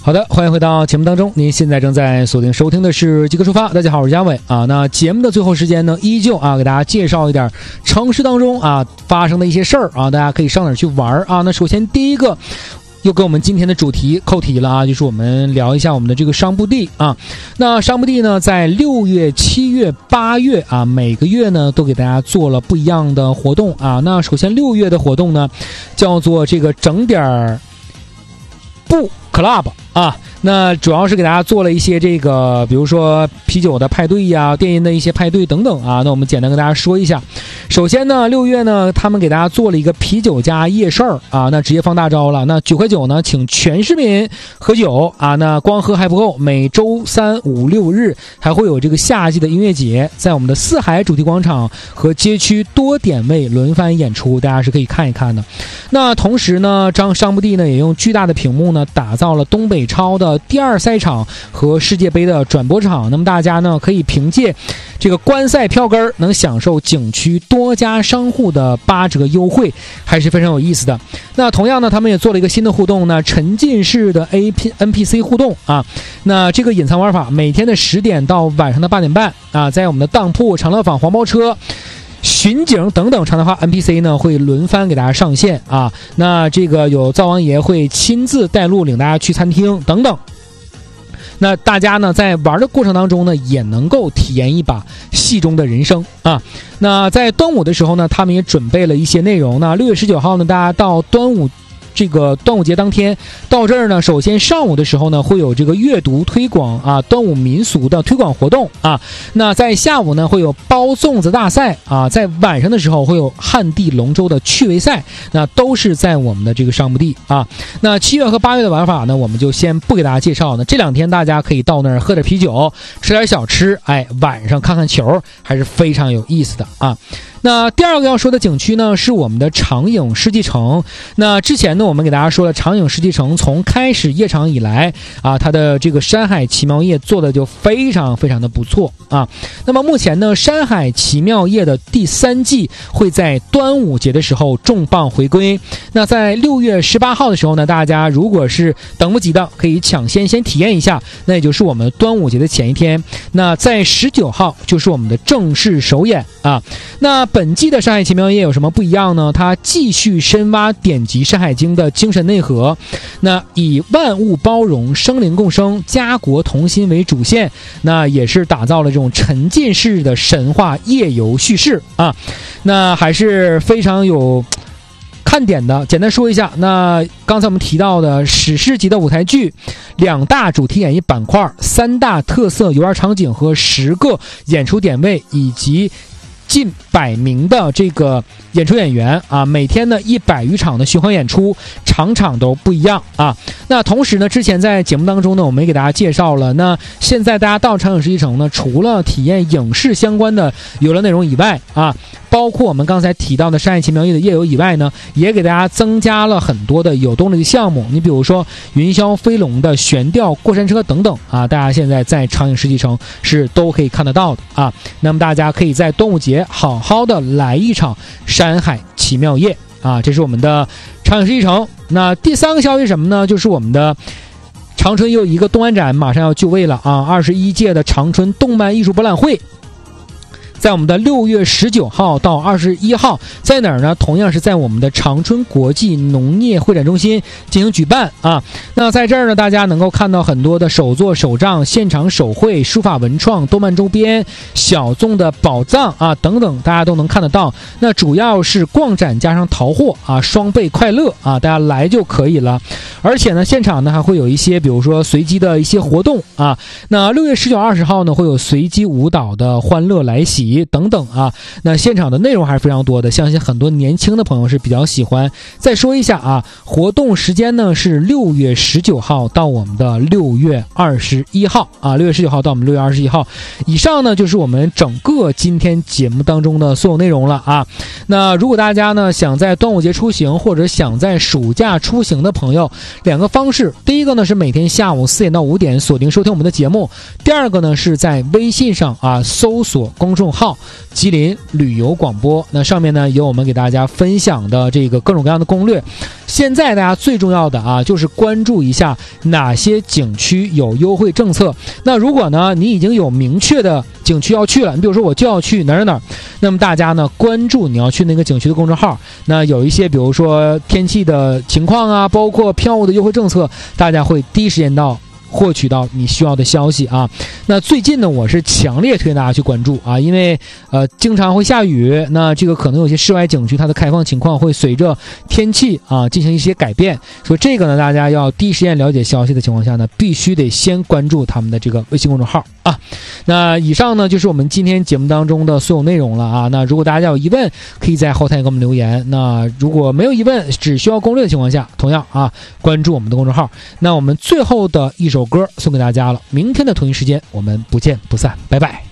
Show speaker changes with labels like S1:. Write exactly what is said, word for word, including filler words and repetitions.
S1: 好的，欢迎回到节目当中。您现在正在锁定收听的是极客出发。大家好，我是嘉伟啊。那节目的最后时间呢，依旧啊给大家介绍一点城市当中啊发生的一些事儿啊，大家可以上哪儿去玩啊。那首先第一个，又跟我们今天的主题扣题了啊，就是我们聊一下我们的这个商布地啊。那商布地呢，在六月、七月、八月啊，每个月呢都给大家做了不一样的活动啊。那首先六月的活动呢，叫做这个整点儿布 club 啊，那主要是给大家做了一些这个，比如说啤酒的派对呀、电音的一些派对等等啊。那我们简单跟大家说一下。首先呢，六月呢，他们给大家做了一个啤酒加夜市儿啊，那直接放大招了。那九块九呢，请全市民喝酒啊，那光喝还不够，每周三、五、六日还会有这个夏季的音乐节，在我们的四海主题广场和街区多点位轮番演出，大家是可以看一看的。那同时呢，张商布地呢也用巨大的屏幕呢打造了东北超的第二赛场和世界杯的转播场，那么大家呢可以凭借这个观赛票根能享受景区多家商户的八折优惠，还是非常有意思的。那同样呢，他们也做了一个新的互动呢，沉浸式的 A P N P C 互动啊。那这个隐藏玩法，每天的十点到晚上的八点半啊，在我们的当铺、长乐坊、黄包车、巡警等等常态化 N P C 呢会轮番给大家上线啊。那这个有灶王爷会亲自带路领大家去餐厅等等。那大家呢在玩的过程当中呢，也能够体验一把戏中的人生啊。那在端午的时候呢，他们也准备了一些内容。那六月十九号呢，大家到端午这个端午节当天到这儿呢，首先上午的时候呢会有这个阅读推广啊，端午民俗的推广活动啊。那在下午呢会有包粽子大赛啊，在晚上的时候会有旱地龙舟的趣味赛，那都是在我们的这个商布地啊。那七月和八月的玩法呢，我们就先不给大家介绍呢。这两天大家可以到那儿喝点啤酒，吃点小吃，哎，晚上看看球，还是非常有意思的啊。那第二个要说的景区呢，是我们的长影世纪城。那之前呢，我们给大家说了，长影世纪城从开始夜场以来啊，它的这个山海奇妙夜做的就非常非常的不错啊。那么目前呢，山海奇妙夜的第三季会在端午节的时候重磅回归。那在六月十八号的时候呢，大家如果是等不及的，可以抢先先体验一下，那也就是我们端午节的前一天。那在十九号就是我们的正式首演啊。那本季的山海奇妙夜有什么不一样呢？它继续深挖典籍《山海经》的精神内核，那以万物包容、生灵共生、家国同心为主线，那也是打造了这种沉浸式的神话夜游叙事啊，那还是非常有看点的。简单说一下，那刚才我们提到的史诗级的舞台剧、两大主题演绎板块、三大特色游玩场景和十个演出点位，以及近百名的这个演出演员啊，每天呢一百余场的循环演出，场场都不一样啊。那同时呢，之前在节目当中呢，我们也给大家介绍了，那现在大家到长影世纪城呢，除了体验影视相关的游乐内容以外啊，包括我们刚才提到的山海奇妙夜的夜游以外呢，也给大家增加了很多的有动力的项目。你比如说云霄飞龙的悬吊过山车等等啊，大家现在在长影世纪城是都可以看得到的啊。那么大家可以在端午节好好的来一场山海奇妙夜啊，这是我们的长影世纪城。那第三个消息是什么呢？就是我们的长春又有一个动漫展马上要就位了啊，二十一届的长春动漫艺术博览会。在我们的六月十九号到二十一号，在哪儿呢？同样是在我们的长春国际农业会展中心进行举办啊。那在这儿呢，大家能够看到很多的手作手账、现场手绘、书法文创、动漫周边、小众的宝藏啊等等，大家都能看得到。那主要是逛展加上淘货啊，双倍快乐啊，大家来就可以了。而且呢，现场呢还会有一些，比如说随机的一些活动啊。那六月十九、二十号呢，会有随机舞蹈的欢乐来袭等等啊，那现场的内容还是非常多的，相信很多年轻的朋友是比较喜欢。再说一下啊，活动时间呢是六月十九号到我们的六月二十一号啊，六月十九号到我们六月二十一号。以上呢就是我们整个今天节目当中的所有内容了啊。那如果大家呢想在端午节出行或者想在暑假出行的朋友， 两个方式，第一个呢是每天下午四点到五点锁定收听我们的节目，第二个呢是在微信上啊搜索公众号吉林旅游广播，那上面呢有我们给大家分享的这个各种各样的攻略。现在大家最重要的啊就是关注一下哪些景区有优惠政策。那如果呢你已经有明确的景区要去了，你比如说我就要去哪儿哪儿，那么大家呢关注你要去那个景区的公众号，那有一些比如说天气的情况啊，包括票务的优惠政策，大家会第一时间到获取到你需要的消息啊。那最近呢我是强烈推荐大家去关注啊，因为呃经常会下雨，那这个可能有些室外景区它的开放情况会随着天气啊进行一些改变，所以这个呢大家要第一时间了解消息的情况下呢，必须得先关注他们的这个微信公众号啊。那以上呢就是我们今天节目当中的所有内容了啊。那如果大家有疑问，可以在后台给我们留言，那如果没有疑问只需要攻略的情况下，同样啊关注我们的公众号。那我们最后的一首歌送给大家了，明天的同一时间我们不见不散，拜拜。